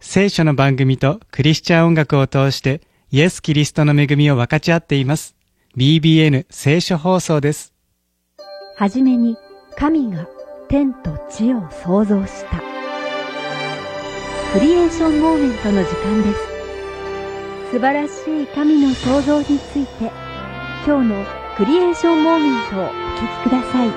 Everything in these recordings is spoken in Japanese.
聖書の番組とクリスチャン音楽を通してイエス・キリストの恵みを分かち合っています。BBN 聖書放送です。 はじめに神が天と地を創造した。クリエーションモーメントの時間です。素晴らしい神の創造について、今日のクリエーションモーメントをお聞きください。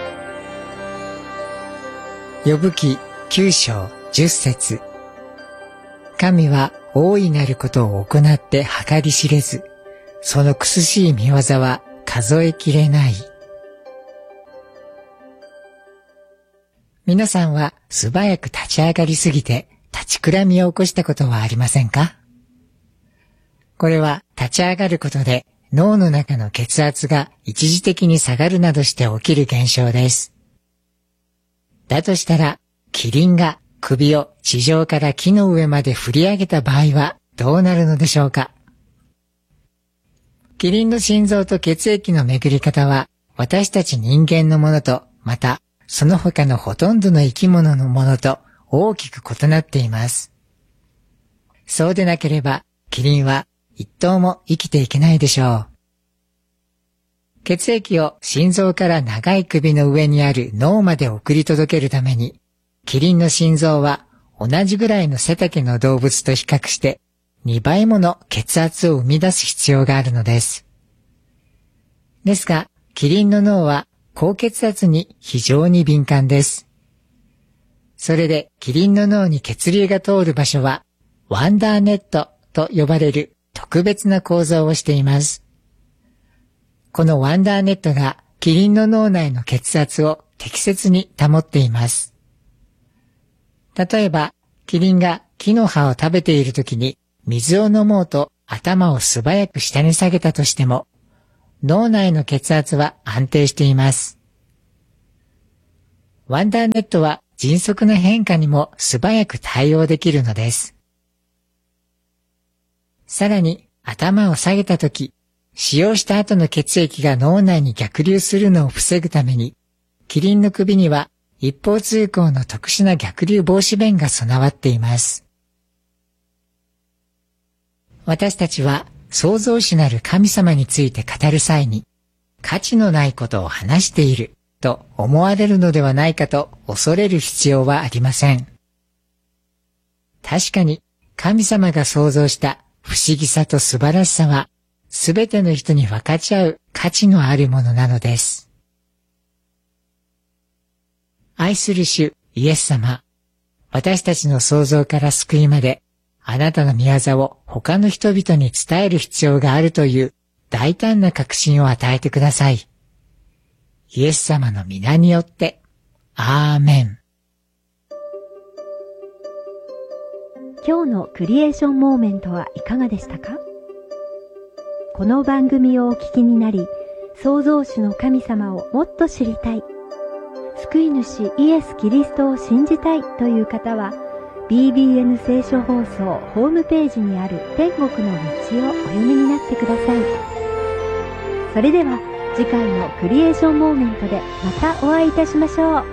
ヨブ記9章10節。神は大いなることを行って計り知れず、その苦しい見業は数えきれない。皆さんは素早く立ち上がりすぎて立ちくらみを起こしたことはありませんか？これは立ち上がることで脳の中の血圧が一時的に下がるなどして起きる現象です。だとしたら、キリンが首を地上から木の上まで振り上げた場合はどうなるのでしょうか？キリンの心臓と血液の巡り方は私たち人間のものと、またその他のほとんどの生き物のものと大きく異なっています。そうでなければキリンは一頭も生きていけないでしょう。血液を心臓から長い首の上にある脳まで送り届けるために、キリンの心臓は同じぐらいの背丈の動物と比較して2倍もの血圧を生み出す必要があるのです。ですが、キリンの脳は高血圧に非常に敏感です。それでキリンの脳に血流が通る場所はワンダーネットと呼ばれる特別な構造をしています。このワンダーネットがキリンの脳内の血圧を適切に保っています。例えば、キリンが木の葉を食べているときに水を飲もうと頭を素早く下に下げたとしても、脳内の血圧は安定しています。ワンダーネットは迅速な変化にも素早く対応できるのです。さらに頭を下げたとき、使用した後の血液が脳内に逆流するのを防ぐために、キリンの首には一方通行の特殊な逆流防止弁が備わっています。私たちは創造主なる神様について語る際に、価値のないことを話していると思われるのではないかと恐れる必要はありません。確かに神様が創造した不思議さと素晴らしさは、すべての人に分かち合う価値のあるものなのです。愛する主イエス様、私たちの創造から救いまで、あなたの御業を他の人々に伝える必要があるという大胆な確信を与えてください。イエス様の皆によって、アーメン。 今日のクリエーションモーメントはいかがでしたか？この番組をお聞きになり、創造主の神様をもっと知りたい、救い主イエス・キリストを信じたいという方は、BBN 聖書放送ホームページにある天国の道をお読みになってください。それでは次回のクリエーションモーメントでまたお会いいたしましょう。